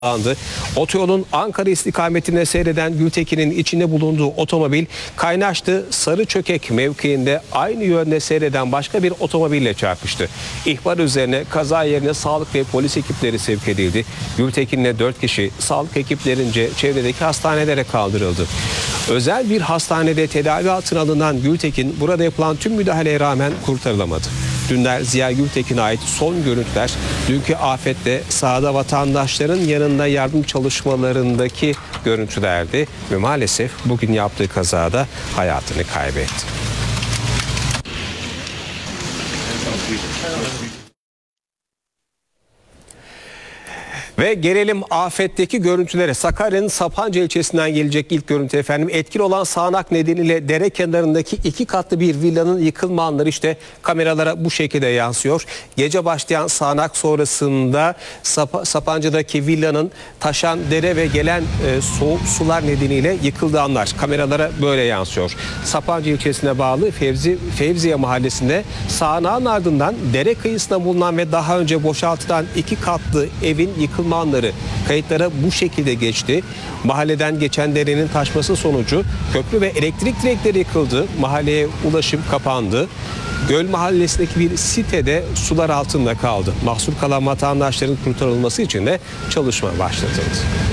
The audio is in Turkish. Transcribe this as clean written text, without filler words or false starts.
andı. Otoyolun Ankara istikametine seyreden Gültekin'in içinde bulunduğu otomobil Kaynaşlı Sarıçökek mevkiinde aynı yönde seyreden başka bir otomobille çarpıştı. İhbar üzerine kaza yerine sağlık ve polis ekipleri sevk edildi. Gültekin'le 4 kişi sağlık ekiplerince çevredeki hastanelere kaldırıldı. Özel bir hastanede tedavi altına alınan Gültekin burada yapılan tüm müdahaleye rağmen kurtarılamadı. Dündar Ziya Gültekin'e ait son görüntüler dünkü afette sahada vatandaşların yanında yardım çalışmalarındaki görüntülerdi ve maalesef bugün yaptığı kazada hayatını kaybetti. Ve gelelim afetteki görüntülere. Sakarya'nın Sapanca ilçesinden gelecek ilk görüntü efendim. Etkili olan sağanak nedeniyle dere kenarındaki 2 katlı bir villanın yıkılma anları işte kameralara bu şekilde yansıyor. Gece başlayan sağanak sonrasında Sapanca'daki villanın taşan dere ve gelen soğuk sular nedeniyle yıkıldığı anlar kameralara böyle yansıyor. Sapanca ilçesine bağlı Fevziye mahallesinde sağanağın ardından dere kıyısında bulunan ve daha önce boşaltılan 2 katlı evin yıkılma anları kayıtlara bu şekilde geçti. Mahalleden geçen derenin taşması sonucu köprü ve elektrik direkleri yıkıldı. Mahalleye ulaşım kapandı. Göl mahallesindeki bir sitede sular altında kaldı. Mahsur kalan vatandaşların kurtarılması için de çalışma başlatıldı.